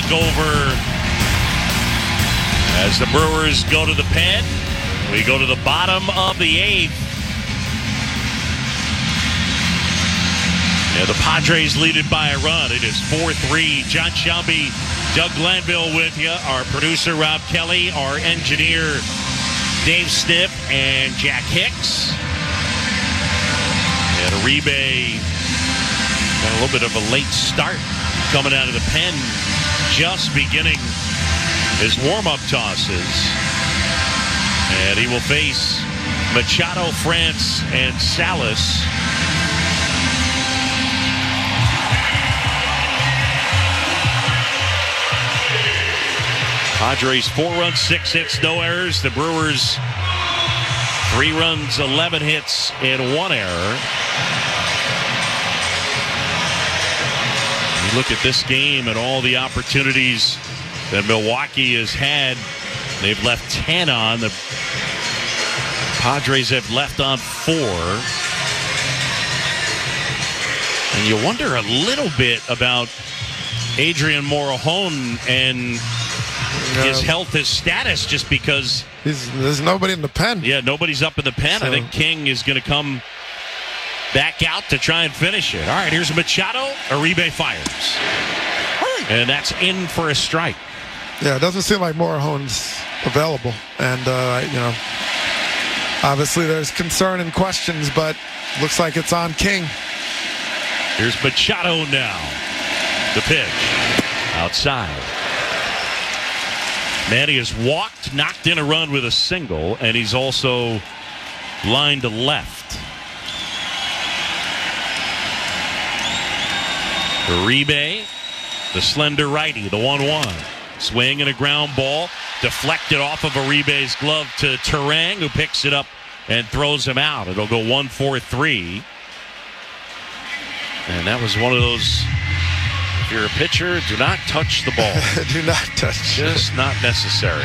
take over as the Brewers go to the pen. We go to the bottom of the 8th. Yeah, the Padres lead it by a run. It is 4-3. John Shelby, Doug Glanville with you. Our producer, Rob Kelly. Our engineer, Dave Stiff and Jack Hicks. And Uribe got a little bit of a late start coming out of the pen, just beginning his warm-up tosses. And he will face Machado, France, and Salas. Padres 4 runs, 6 hits, no errors. The Brewers 3 runs, 11 hits, and 1 error. You look at this game and all the opportunities that Milwaukee has had. They've left 10 on. The Padres have left on 4. And you wonder a little bit about Adrian Morejon and his health, his status, just because there's nobody in the pen. Yeah, nobody's up in the pen. So I think King is going to come back out to try and finish it. All right, here's Machado. Uribe fires. And that's in for a strike. Yeah, it doesn't seem like Morejon's available. And, obviously there's concern and questions, but looks like it's on King. Here's Machado now. The pitch. Outside. Manny has walked, knocked in a run with a single, and he's also lined to left. Uribe, the slender righty, the 1-1. Swing and a ground ball, deflected off of Uribe's glove to Turang, who picks it up and throws him out. It'll go 1-4-3. And that was one of those... If you're a pitcher, do not touch the ball. Do not touch. Just not necessary.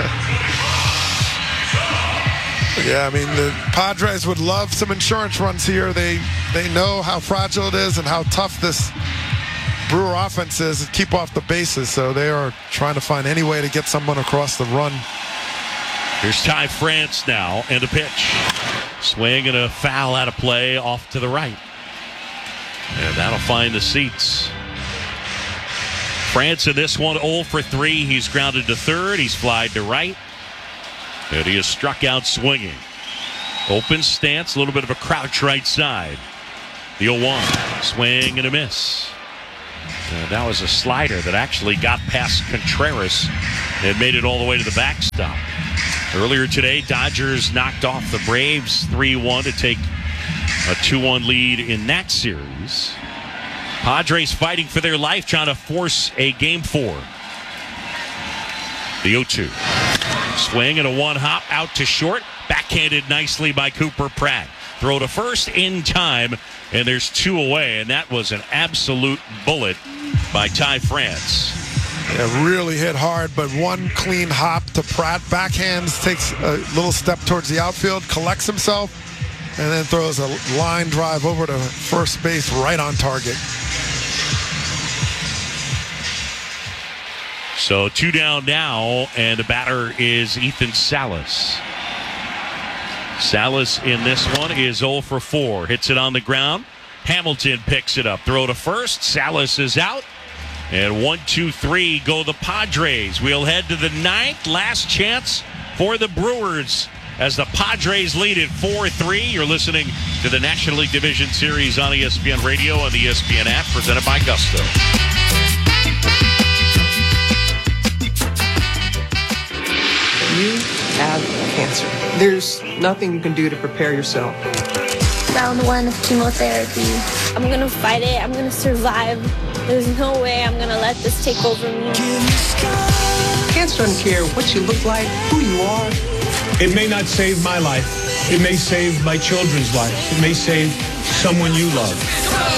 Yeah, I mean, the Padres would love some insurance runs here. They know how fragile it is and how tough this Brewer offense is to keep off the bases. So they are trying to find any way to get someone across the run. Here's Ty France now, and a pitch. Swing and a foul out of play off to the right. And that'll find the seats. France in this one, 0 for 3. He's grounded to third. He's flied to right. And he is struck out swinging. Open stance, a little bit of a crouch right side. The 0-1. Swing and a miss. And that was a slider that actually got past Contreras and made it all the way to the backstop. Earlier today, Dodgers knocked off the Braves 3-1 to take a 2-1 lead in that series. Padres fighting for their life, trying to force a Game 4. The 0-2. Swing and a 1-hop out to short. Backhanded nicely by Cooper Pratt. Throw to first in time, and there's 2 away, and that was an absolute bullet by Ty France. Yeah, really hit hard, but one clean hop to Pratt. Backhands, takes a little step towards the outfield, collects himself, and then throws a line drive over to first base right on target. So 2 down now, and the batter is Ethan Salas. Salas in this one is 0 for 4. Hits it on the ground. Hamilton picks it up. Throw to first. Salas is out. And 1-2-3 go the Padres. We'll head to the 9th. Last chance for the Brewers as the Padres lead at 4-3. You're listening to the National League Division Series on ESPN Radio and the ESPN app, presented by Gusto. You have cancer. There's nothing you can do to prepare yourself. Round 1 of chemotherapy. I'm going to fight it. I'm going to survive. There's no way I'm going to let this take over me. Cancer doesn't care what you look like, who you are. It may not save my life. It may save my children's lives. It may save someone you love.